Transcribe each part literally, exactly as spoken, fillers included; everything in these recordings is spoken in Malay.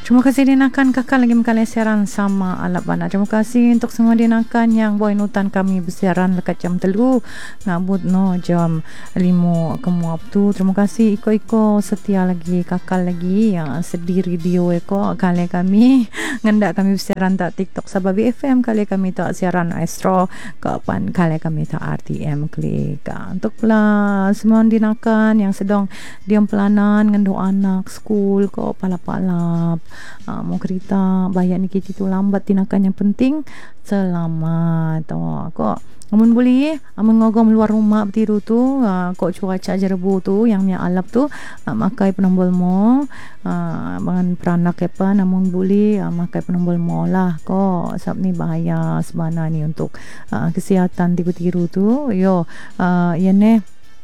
Terima kasih dinakan kakak lagi mengkali siaran sama alap bana. Terima kasih untuk semua dinakan yang boy nutan kami bersiaran lekat jam telu ngabut no jam lima kemuap tu. Terima kasih iko-iko setia lagi kakak lagi yang sediri video eko kali kami ngendak kami bersiaran tak TikTok Sababi F M, kali kami tak siaran Astro, kapan kali kami tak R T M klik. Untuk pula semua dinakan yang sedang diam pelanan ngendu anak school ko palap-palap. Uh, mau kereta bayar ni kita tu lambat tinakan yang penting selamat. Oh, kok amun boleh amun ngogom luar rumah bertiru tu uh, kok cuaca jerebu tu yang nya alap tu uh, makai penombol mo uh, dengan peranak apa namun boleh uh, makai penombol mo lah kok sebab ni bahaya sebenarnya ni untuk uh, kesihatan tiru-tiru tu yo uh, ya ne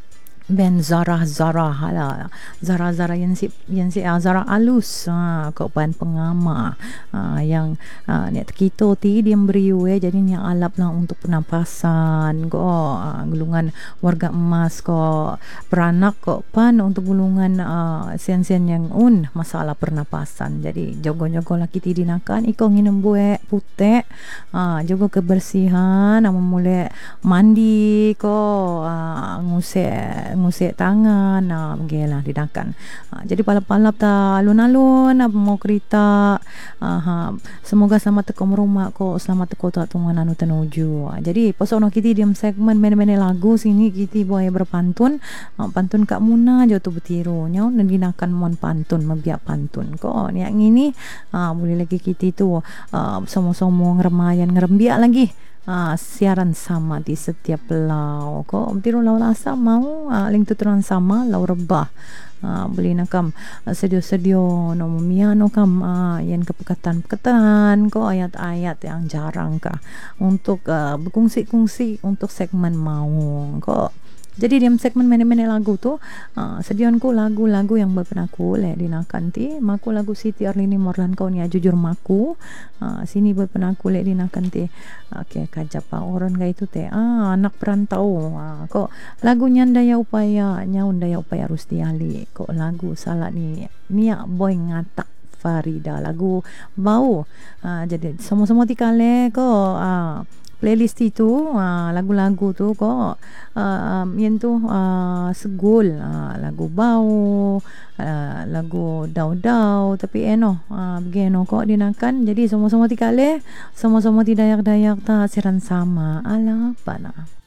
ben Zara Zara hala Zara Zara yang si yang si uh, Zara alus ha uh, kok pan pengama uh, yang uh, ni kita ti dia beri we jadi ni alap lah untuk pernapasan ko uh, gulungan warga emas ko peranak ko pan untuk gulungan uh, sen-sen yang un masalah pernapasan. Jadi jogo-jogo laki ti dinakan iko nginem buek putih uh, jogo kebersihan amun mule mandi ko uh, ngusek ngusik tangan nah begilah dinakan. Ha, jadi palap-palap ta alun-alun apa mau kereta uh, ha, semoga selamat teko rumah ko selamat teko tak tungan anu tenuju. Ha, jadi pasal no kita diam segmen mene-mene lagu sini kita boleh berpantun uh, pantun Kak Muna jo tu bertiru nya dan dinakan mon pantun membiak pantun ko yang ini uh, boleh lagi kita tu uh, somo-somo ngeremayan ngerembiak lagi. Ah, siaran sama di setiap lau ko tiru lau lasa mau ah, link tuturan sama lau rebah ah, boleh nakam ah, sedio-sedio no miano kam ah, yang kepekatan-pekatan ko ayat-ayat yang jarang kah untuk ah, berkongsi-kongsi untuk segmen mau ko. Jadi diam segmen mene-mene lagu tu uh, sedionku lagu-lagu yang berpernah ku le dinakan ti maku lagu Siti Arlini Morlan kau ni jujur maku uh, sini berpernah ku le dinakan ti okey kajapa orang ga itu teh ah anak perantau uh, kok lagunya Daya Upaya nyaun Daya Upaya Rustiali kok lagu salah ni niak boy ngatak Farida lagu bau uh, jadi semua-semua tikale ko uh, playlist itu uh, lagu-lagu tu kok uh, um, yang tu uh, segul uh, lagu bau uh, lagu dau-dau tapi eno uh, begeno kok dinakan jadi semua-semua tikale semua-semua ti dayak-dayak ta siran sama ala pana.